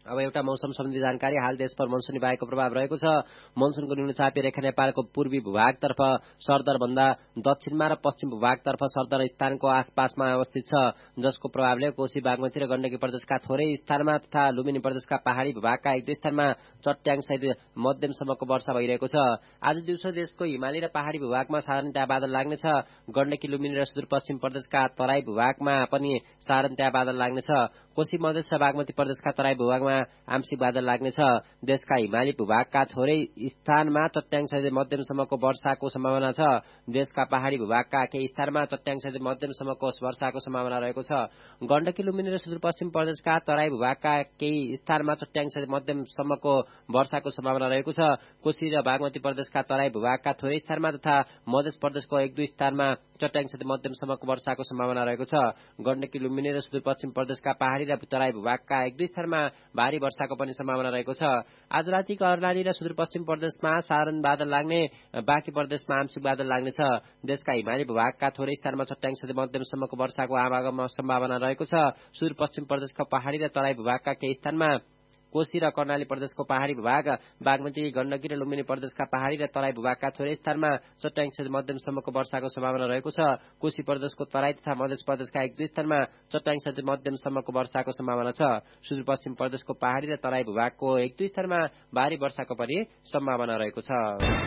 अब एउटा मौसम सम्बन्धी जानकारी। हाल देशभर मनसुनी वायुको प्रभाव रहेको छ। मनसुनको न्यूनचापी रेखा नेपालको पूर्वी भूभागतर्फ सरदरभन्दा दक्षिणमा र पश्चिम भूभागतर्फ सरदर स्थानको आसपासमा अवस्थित छ, जसको प्रभावले कोशी बागमती र गण्डकी प्रदेशका थोरै स्थानमा तथा लुम्बिनी प्रदेशका पहाड़ी भूभागका एक दुई स्थानमा चट्याङसहित मध्यमसम्मको वर्षा भइरहेको छ। आज दिउँसो देशको हिमाली र पहाड़ी भूभागमा साधारणतया बादल लाग्नेछ। गण्डकी, लुम्बिनी र सुदूरपश्चिम प्रदेशका तराई भूभागमा पनि साधारणतया बादल लाग्नेछ। कोशी मधेस र बागमती प्रदेशका तराई भूभागमा आंशिक बादल लाग्नेछ। देशका हिमाली भूभागका थोरै स्थानमा चट्याङसहित मध्यमसम्मको वर्षाको सम्भावना छ। देशका पहाड़ी भूभागका केही स्थानमा चट्याङसहित मध्यमसम्मको वर्षाको सम्भावना रहेको छ। गण्डकी, लुम्बिनी र सुदूरपश्चिम प्रदेशका तराई भूभागका केही स्थानमा चट्याङसहित मध्यमसम्मको वर्षाको सम्भावना रहेको छ। कोशी र बागमती प्रदेशका तराई भूभागका थोरै स्थानमा तथा मध्य प्रदेशको एक दुई स्थानमा चट्याङसहित मध्यमसम्मको वर्षाको सम्भावना रहेको छ। गण्डकी, लुम्बिनी र सुदूरपश्चिम प्रदेशका पहाड़ी र तराई भूभागका एक दुई स्थानमा भारी वर्षाको पनि सम्भावना रहेको छ। आज राति कर्णाली र सुदूरपश्चिम प्रदेशमा साधारण बादल लाग्ने, बाँकी प्रदेशमा आंशिक बादल लाग्नेछ। देशका हिमाली भूभागका थोरै स्थानमा चट्याङसहित मध्यमसम्मको वर्षाको आवागमन सम्भावना रहेको छ। सुदूरपश्चिम प्रदेशका पहाड़ी र तराई भूभागका केही स्थानमा, कोशी र कर्णाली प्रदेशको पहाड़ी भूभाग, बागमती, गण्डकी र लुम्बिनी प्रदेशका पहाड़ी र तराई भूभागका थोरै स्थानमा चट्याङसहित मध्यमसम्मको वर्षाको सम्भावना रहेको छ। कोशी प्रदेशको तराई तथा मध्य प्रदेशका एक दुई स्थानमा चट्याङसहित मध्यमसम्मको वर्षाको सम्भावना छ। सुदूरपश्चिम प्रदेशको पहाड़ी र तराई भूभागको एक दुई स्थानमा भारी वर्षाको पनि सम्भावना रहेको छ।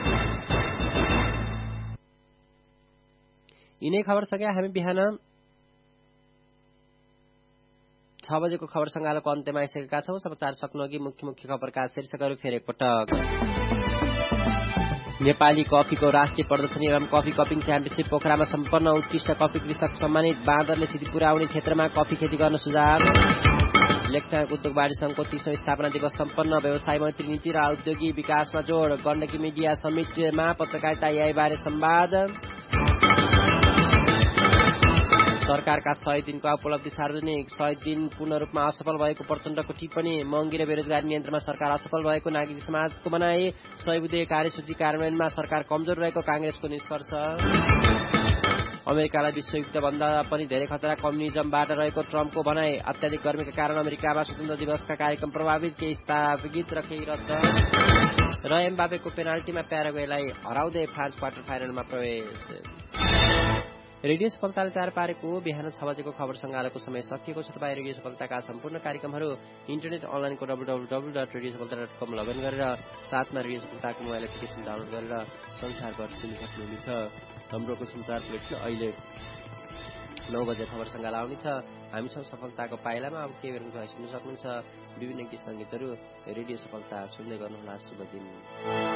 यिनै खबरसँगै हामी बिहान 6 बजेको खबर संगालोको अन्त्यमा आइसकेका छौं। समाचार सक्नुअघि मुख्य खबरका शीर्षकहरू फेरि एकपटक। नेपाली कफीको राष्ट्रिय प्रदर्शनी एवं कफी कपिङ च्याम्पियनशिप पोखरामा सम्पन्न। उत्कृष्ट कफी कृषक सम्मानित। बाँदरले सिद्धिपुरा आउने क्षेत्रमा कफी खेती गर्न सुझाव। लेखनायक उद्योग वाणिज्य संघको 30औं स्थापना दिवस सम्पन्न। व्यवसाय मैत्री नीति र औद्योगिक विकासमा जोड। गण्डकी मिडिया समिटमा पत्रकारिता न्यायबारे संवाद। सरकारका 100 दिनका उपलब्धि सार्वजनिक। 100 दिन पूर्ण रूपमा असफल भएको प्रचण्डको टिप्पणी। महँगी र बेरोजगारी नियन्त्रणमा सरकार असफल भएको नागरिक समाजको भनाई। 100 बुँदे कार्यसूची कार्यान्वयनमा सरकार कमजोर रहेको कांग्रेसको निष्कर्ष। अमेरिकालाई विश्वयुद्ध भन्दा पनि धेरै खतरा कम्युनिजमबाट रहेको ट्रम्पको भनाई। अत्याधिक गर्मीका कारण अमेरिकामा स्वतन्त्र दिवसका कार्यक्रम प्रभावित, केही स्थगित र केही रद्द। र एम्बापेको पेनाल्टीमा प्याराग्वेलाई हराउँदै फ्रान्स क्वार्टर फाइनलमा प्रवेश। रेडियो सफलताले तयार पारेको बिहान 6 बजेको खबर संगालोको समय सकिएको छ। तपाईँ रेडियो सफलताका सम्पूर्ण कार्यक्रमहरू इन्टरनेट अनलाइनको www.radiosafalta.com लगइन गरेर साथमा रेडियो सफलताको मोबाइल एप्लिकेसन डाउनलोड गरेर संसारभर सुन्न सक्नुहुनेछ। हाम्रो संचार प्लेटमा अहिले 9 बजे खबर संगाल आउनेछ। हामीसँग सफलताको पाइलामा अब के बेरको सुन्न सक्नुहुन्छ। विभिन्न गीत संगीतहरू रेडियो सफलता सुन्दै गर्नुहोला। शुभ दिन।